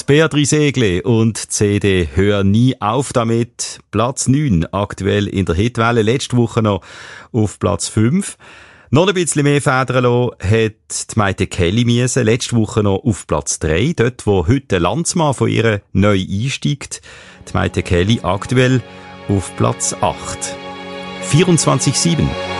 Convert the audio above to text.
Beatrice Egli und CD «Hör nie auf damit». Platz 9, aktuell in der Hitwelle. Letzte Woche noch auf Platz 5. Noch ein bisschen mehr Federn lassen hat die Maite Kelly müssen. Letzte Woche noch auf Platz 3. Dort, wo heute der Landsmann von ihr neu einsteigt. Die Maite Kelly aktuell auf Platz 8. 24/7.